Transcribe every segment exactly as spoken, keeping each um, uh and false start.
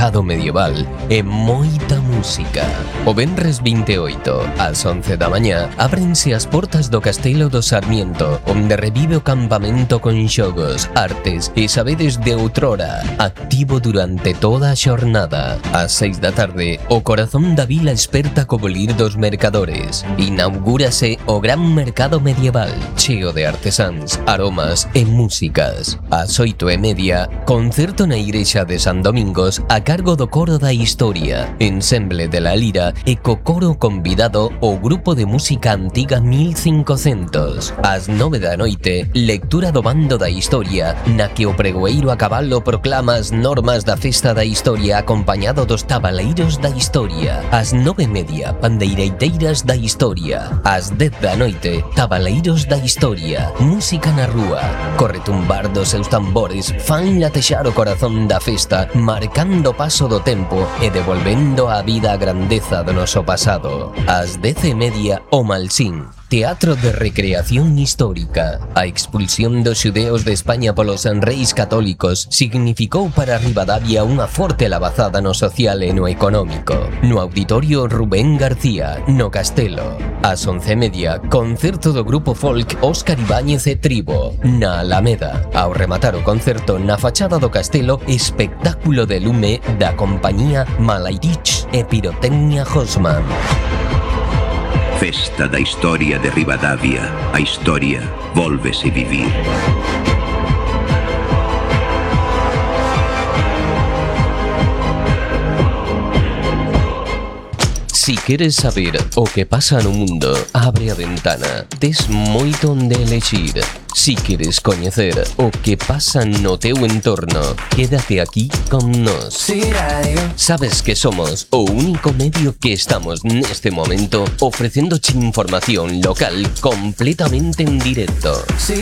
mercado medieval e moita música. O venres vinte e oito, ás once da mañá, ábrense as portas do Castelo do Sarmiento, onde revive o campamento con xogos, artes e saberes de outrora, activo durante toda a xornada. Ás seis da tarde, o corazón da vila esperta co bolir dos mercadores. Inaugúrase o gran mercado medieval, cheo de artesáns, aromas e músicas. Ás oito e media, concerto na igrexa de San Domingos a cargo do Coro da Historia, ensemble de la Lira e co coro convidado o grupo de música antiga mil cincocentos. Ás nove da noite, lectura do Bando da Historia, na que o pregoeiro a cabalo proclama as normas da Festa da Historia acompañado dos tabaleiros da Historia. Ás nove e media, pandeireiteiras da Historia. Ás dez da noite, tabaleiros da Historia, música na rúa. Corretumbar dos seus tambores fan latexar o corazón da festa, marcando o paso do tempo e devolvendo á vida a grandeza do noso pasado. Ás dez e media, o Malsín, teatro de recreación histórica. A expulsión dos xudeos de España polos reis católicos significou para Ribadavia unha forte labazada no social e no económico. No auditorio Rubén García, no Castelo. Ás once e media, concerto do grupo folk Óscar Ibáñez e Tribo, na Alameda. Ao rematar o concerto na fachada do Castelo, espectáculo de lume da compañía Malairich e Pirotecnia Hosman. Festa da Historia de Ribadavia. A historia vólvese vivir. Si queres saber o que pasa no mundo, abre a ventana. Tes moito onde elexir. Si queres coñecer o que pasa no teu entorno, quédate aquí con nós. Sabes que somos o único medio que estamos neste momento ofrecéndoche información local completamente en directo.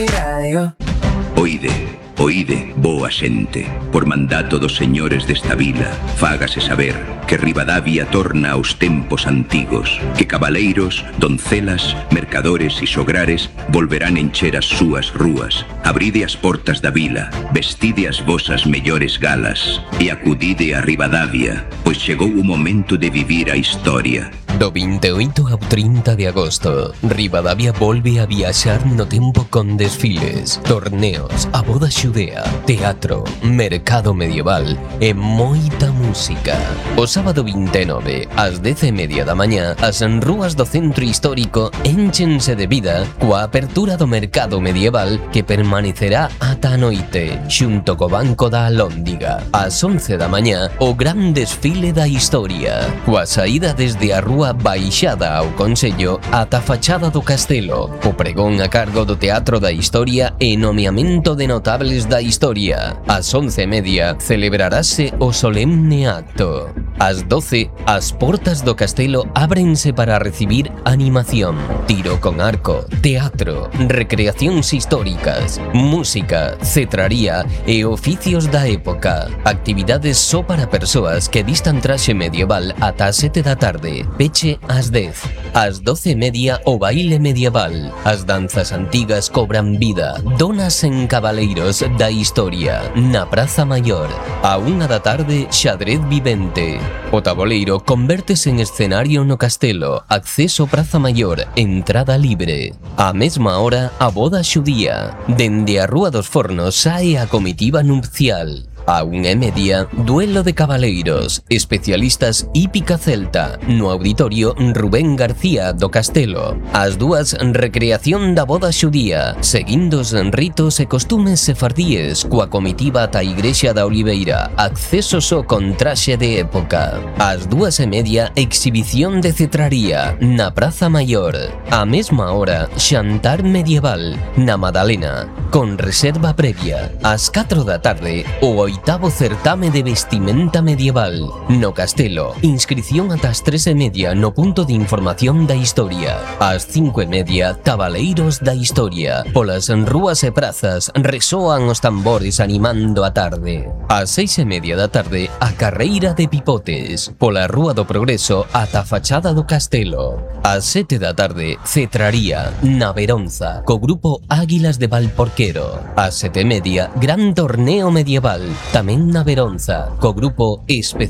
Oide, oide, boa xente. Por mandato dos señores desta vila, fágase saber que Ribadavia torna aos tempos antigos, que cabaleiros, doncelas, mercadores e xograres volverán encher as súas rúas. Abride as portas da vila, vestide as vosas mellores galas e acudide a Ribadavia, pois chegou o momento de vivir a historia. Do vinte e oito ao trinta de agosto, Ribadavia volve a viaxar no tempo con desfiles, torneos, a boda xudea, teatro, mercado medieval e moita música. O sábado vinte e nove, ás dez e media da mañá, as rúas do centro histórico énchense de vida coa apertura do mercado medieval que permanecerá ata a noite, xunto co Banco da Alhóndiga. Ás once da mañá, o gran desfile da historia, coa saída desde a rúa baixada ao Consello ata a fachada do Castelo, o pregón a cargo do Teatro da Historia e nomeamento de notables da historia. Ás once e media celebrarase o solemne acto. Ás doce, as portas do Castelo ábrense para recibir animación, tiro con arco, teatro, recreacións históricas, música, cetraría e oficios da época. Actividades só para persoas que vistan traxe medieval ata as sete da tarde, peche ás dez. Ás doce e media, o baile medieval. As danzas antigas cobran vida, donas en cabaleiros da historia, na Praza Maior. A unha da tarde, xadrez vivente. O taboleiro convértese en escenario no Castelo, acceso Praza Maior, entrada libre. A mesma hora, a boda xudía. Dende a Rúa dos Fornos sae a comitiva nupcial. A unha e media, duelo de cabaleiros, especialistas hípica celta, no auditorio Rubén García do Castelo. As dúas, recreación da boda xudía, seguindo os ritos e costumes sefardíes, coa comitiva ata a Igrexa da Oliveira, acceso só con traxe de época. Ás dúas e media, exhibición de cetraría, na Praza Maior. A mesma hora, xantar medieval, na Madalena, con reserva previa. Ás catro da tarde, o oitavo certame de vestimenta medieval, no Castelo. Inscripción ata as tres e media no punto de información da historia. Ás cinco e media, tabaleiros da historia. Polas rúas e prazas resoan os tambores animando a tarde. Ás seis e media da tarde, a carreira de pipotes. Pola Rúa do Progreso ata a fachada do Castelo. Ás sete da tarde, cetraría, na Veronza, co grupo Águilas de Valporquero. Ás sete e media, gran torneo medieval, tamén na Veronza, co grupo Especial